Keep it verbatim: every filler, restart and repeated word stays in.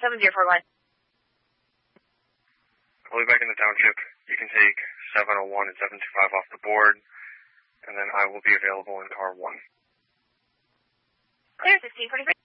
seven zero four line. I'll be back in the township. You can take seven oh one and seven two five off the board, and then I will be available in car one. Clear sixteen forty-three.